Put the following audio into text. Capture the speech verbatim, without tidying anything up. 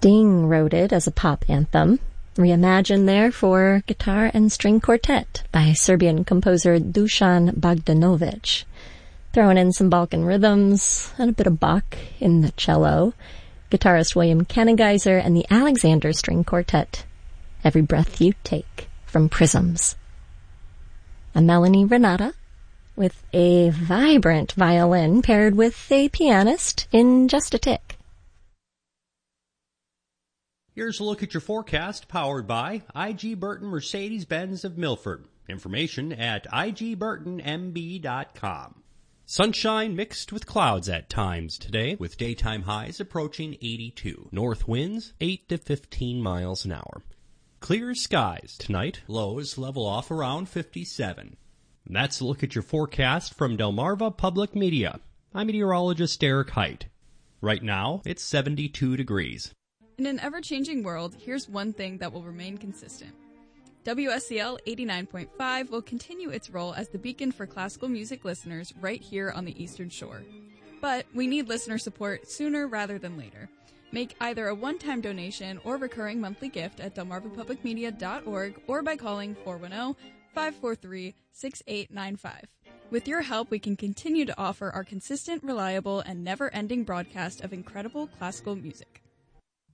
Sting wrote it as a pop anthem, reimagined there for guitar and string quartet by Serbian composer Dusan Bogdanovic, throwing in some Balkan rhythms and a bit of Bach in the cello, guitarist William Kanigeiser and the Alexander String Quartet, Every Breath You Take from Prisms. And Melanie Renata with a vibrant violin paired with a pianist in Just a Tick. Here's a look at your forecast, powered by I G Burton Mercedes-Benz of Milford. Information at I G burton M B dot com. Sunshine mixed with clouds at times today, with daytime highs approaching eighty-two. North winds eight to fifteen miles an hour. Clear skies tonight, lows level off around fifty-seven. And that's a look at your forecast from Delmarva Public Media. I'm meteorologist Eric Height. Right now, it's seventy-two degrees. In an ever-changing world, here's one thing that will remain consistent. W S C L eighty-nine point five will continue its role as the beacon for classical music listeners right here on the Eastern Shore. But we need listener support sooner rather than later. Make either a one-time donation or recurring monthly gift at delmarva public media dot org or by calling four one zero, five four three, six eight nine five. With your help, we can continue to offer our consistent, reliable, and never-ending broadcast of incredible classical music.